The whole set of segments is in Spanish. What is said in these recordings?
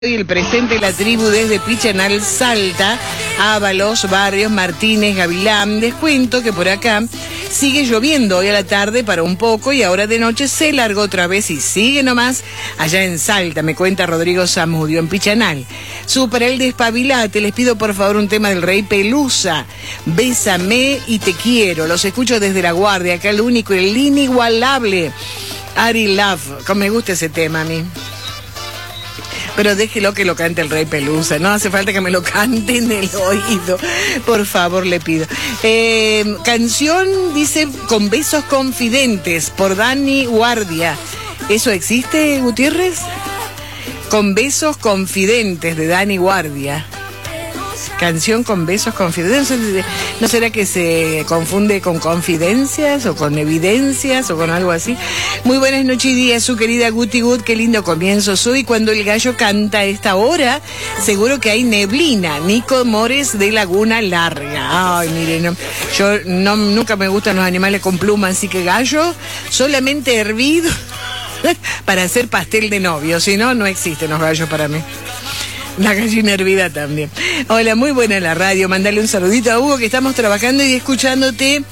Y el presente la tribu desde Pichanal, Salta, Ábalos, Barrios, Martínez, Gavilán. Les cuento que por acá sigue lloviendo hoy a la tarde para un poco y ahora de noche se largó otra vez y sigue nomás allá en Salta, me cuenta Rodrigo Zamudio en Pichanal. Super el despabilate, les pido por favor un tema del Rey Pelusa, Bésame y te quiero. Los escucho desde La Guardia, acá el único y el inigualable Ari Love. Me gusta ese tema a mí. Pero déjelo que lo cante el Rey Pelusa, no hace falta que me lo cante en el oído, por favor le pido. Canción, dice, Con besos confidentes, por Dani Guardia. ¿Eso existe, Gutiérrez? Con besos confidentes, de Dani Guardia. Canción con besos confidentes. ¿No será que se confunde con confidencias o con evidencias o con algo así? Muy buenas noches y días, su querida Guti Gut. Qué lindo comienzo soy. Cuando el gallo canta a esta hora, seguro que hay neblina. Nico Mores de Laguna Larga. Ay, miren, yo nunca me gustan los animales con plumas, así que gallo solamente hervido para hacer pastel de novio. Si no, no existen los gallos para mí. La gallina hervida también. Hola, muy buena la radio. Mandale un saludito a Hugo, que estamos trabajando y escuchándote.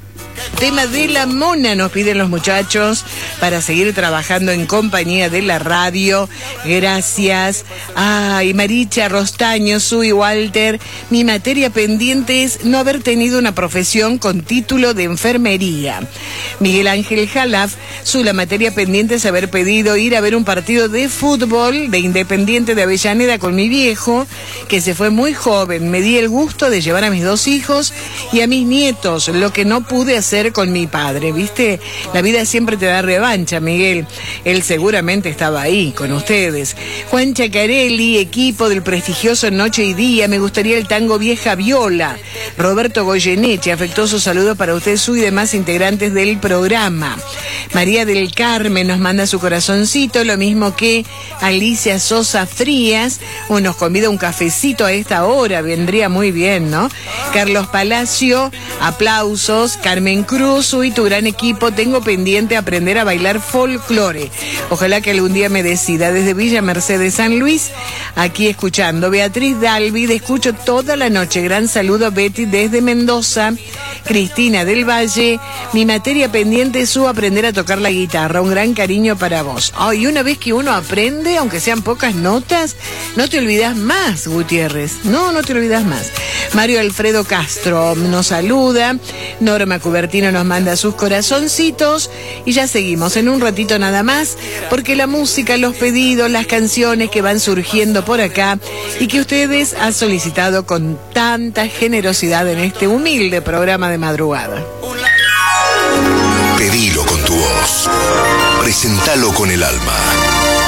Tema de La Mona nos piden los muchachos para seguir trabajando en compañía de la radio. Gracias. Ay, Maricha, Rostaño, Sui, Walter. Mi materia pendiente es no haber tenido una profesión con título de enfermería. Miguel Ángel Jalaf, la materia pendiente es haber pedido ir a ver un partido de fútbol de Independiente de Avellaneda con mi viejo, que se fue muy joven. Me di el gusto de llevar a mis 2 hijos y a mis nietos, lo que no pude hacer con mi padre, ¿viste? La vida siempre te da revancha, Miguel. Él seguramente estaba ahí con ustedes. Juan Chacarelli, equipo del prestigioso Noche y Día, me gustaría el tango Vieja Viola. Roberto Goyeneche, afectuoso saludo para usted, y demás integrantes del programa. María del Carmen nos manda su corazoncito, lo mismo que Alicia Sosa Frías, nos convida un cafecito a esta hora, vendría muy bien, ¿no? Carlos Palacio, aplausos. Carmen Cruz, y tu gran equipo, tengo pendiente aprender a bailar folclore. Ojalá que algún día me decida. Desde Villa Mercedes, San Luis, aquí escuchando. Beatriz Dalvid, escucho toda la noche. Gran saludo, Betty, desde Mendoza. Cristina del Valle, mi materia pendiente es aprender a tocar la guitarra. Un gran cariño para vos. Y una vez que uno aprende, aunque sean pocas notas, no te olvidas más, Gutiérrez. No te olvidas más. Mario Alfredo Castro nos saluda. Norma Cubertino nos manda sus corazoncitos y ya seguimos en un ratito nada más, porque la música, los pedidos, las canciones que van surgiendo por acá y que ustedes han solicitado con tanta generosidad en este humilde programa de madrugada. Pedilo con tu voz, presentalo con el alma.